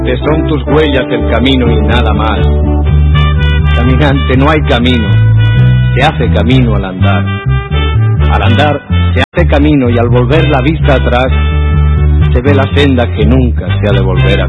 Son tus huellas el camino y nada más. Caminante, no hay camino, se hace camino al andar. Al andar se hace camino y al volver la vista atrás se ve la senda que nunca se ha de volver a